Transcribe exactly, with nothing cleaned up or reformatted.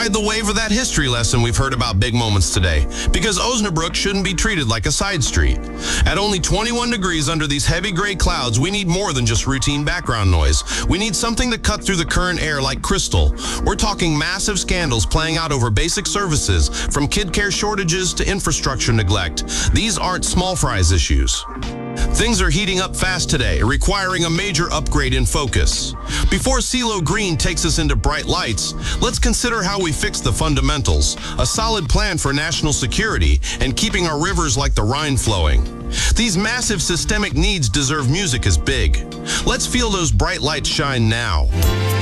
Ride the wave of that history lesson we've heard about big moments today, because Osnabrück shouldn't be treated like a side street. At only twenty-one degrees under these heavy gray clouds, we need more than just routine background noise. We need something to cut through the current air like crystal. We're talking massive scandals playing out over basic services, from kid care shortages to infrastructure neglect. These aren't small fries issues. Things are heating up fast today, requiring a major upgrade in focus. Before CeeLo Green takes us into bright lights, let's consider how we fix the fundamentals, a solid plan for national security, and keeping our rivers like the Rhine flowing. These massive systemic needs deserve music as big. Let's feel those bright lights shine now.